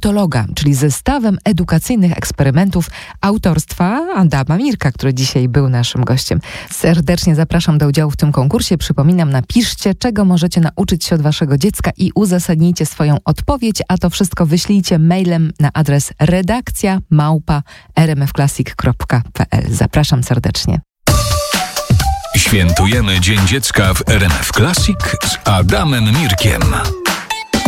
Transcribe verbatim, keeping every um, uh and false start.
Tautologa, czyli zestawem edukacyjnych eksperymentów autorstwa Adama Mirka, który dzisiaj był naszym gościem. Serdecznie zapraszam do udziału w tym konkursie. Przypominam, napiszcie, czego możecie nauczyć się od waszego dziecka i uzasadnijcie swoją odpowiedź, a to wszystko wyślijcie mailem na adres redakcja małpa r m f classic kropka p l. Zapraszam serdecznie. Świętujemy Dzień Dziecka w R M F Classic z Adamem Mirkiem.